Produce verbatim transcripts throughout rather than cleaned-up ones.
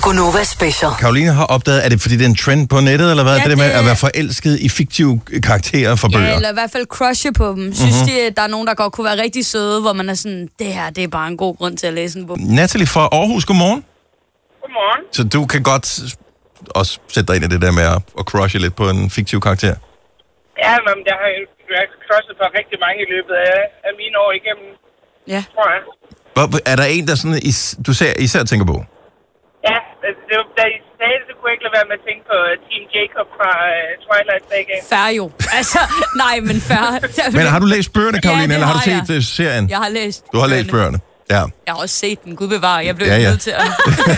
Gunova Special. Karoline har opdaget, er det fordi det er en trend på nettet, eller hvad? Ja, det, det med det- at være forelsket i fiktive karakterer for bøger. Ja, eller i hvert fald crushe på dem. Synes mm-hmm. de, at der er nogen, der godt kunne være rigtig søde, hvor man er sådan, det her, det er bare en god grund til at læse en bog. Natalie fra Aarhus, godmorgen. Godmorgen. Så du kan godt også sætte dig ind i det der med at, at crushe lidt på en fiktiv karakter? Ja, men jeg har, jeg har crushet på rigtig mange i løbet af, af mine år igennem, Ja. tror jeg. Hvor, er der en, der sådan, is, du ser, især tænker på? Ja, det var, da I sagde det, så kunne jeg ikke lade være med at tænke på Team Jacob fra uh, Twilight Saga. Fair jo. Altså, nej, men fair. Men har du læst bøgerne, Karoline, Ja, det eller har du har set uh, serien? Jeg har læst Du har læst bøgerne, ja. Jeg har også set den, gud bevare. Jeg blev Ja, ja. nødt til at...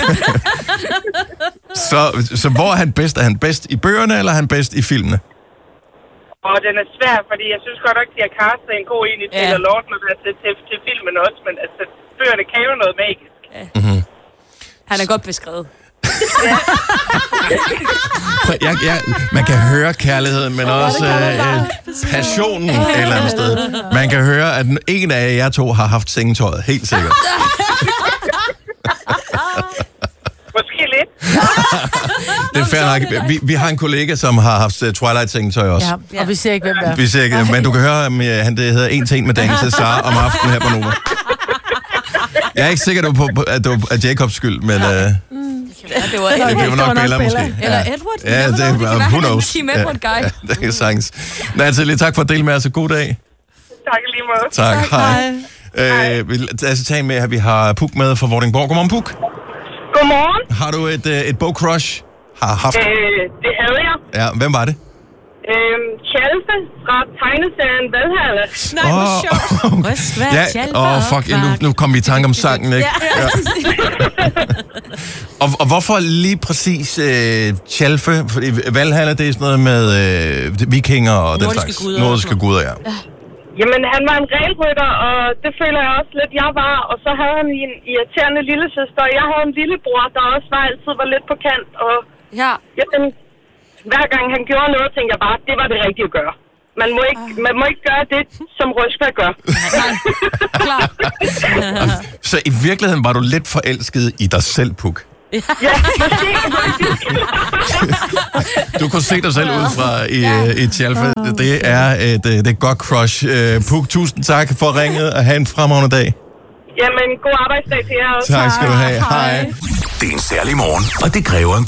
Så, så hvor er han bedst? Er han bedst i bøgerne, eller er han bedst i filmene? Og den er svær, fordi jeg synes godt nok, at de har castet en god en i Ja. Taylor Lautner til, til, til filmen også, men altså, bøgerne kan jo noget magisk. Mm-hmm. Han er godt beskrevet. Jeg, jeg, man kan høre kærligheden, men også øh, passionen et eller andet sted. Man kan høre, at en af jer to har haft sengetøjet, helt sikkert. Måske lidt. Det er fair nok. Vi, vi har en kollega, som har haft uh, Twilight-sengetøj også. Ja, og vi ser ikke, hvem det er. Vi ser ikke, men du kan høre, at han det hedder en til en med Daniel Cesar om aftenen her på Nova. Jeg er ikke sikker, at det var, på, at det var Jacobs skyld, men... Uh, Ja, det var det Edward. blev nok Bella, måske. Eller Edward. Ja, det, det kan være, who han er en knows. Team Edward guy. Ja, det kan sagtens. Natalie, tak for at dele med os, og god dag. Tak i lige måde. Tak, hej. Øh, vi lad os tage med, at vi har Puk med fra Vordingborg. Godmorgen, Puk. Godmorgen. Har du et, øh, et bogcrush? Har haft? Øh, det havde jeg. Ja, hvem var det? Øhm, Tjalfe fra tegneserien Valhalla. Nej, hvor sjovt. Rysk, vær, Ja, tjalfe åh, og fuck, ja, nu, kvak. nu kom vi i tanke om sangen, ikke? Ja. Ja. og, og hvorfor lige præcis øh, Tjalfe? Fordi Valhalla, det er sådan noget med øh, vikinger og den Nordiske slags. guder. Nordiske guder, ja. Jamen, han var en regelrytter, og det føler jeg også lidt, jeg var. Og så havde han en irriterende lillesøster, og jeg havde en lillebror, der også var altid var lidt på kant. Og Ja. jamen, hver gang han gjorde noget, tænkte jeg bare, det var det rigtige at gøre. Man må ikke, man må ikke gøre det, som Røskva gør. Klar. Så i virkeligheden var du lidt forelsket i dig selv, Puk. Ja, måske. Du kunne se dig selv ud fra i, ja. i Tjalfe. Det er et, det er et godt crush. Uh, Puk, tusind tak for ringet, og have en fremragende dag. Jamen, god arbejdsdag til jer også. Tak skal du have. Hej. Det er en særlig morgen, og det kræver en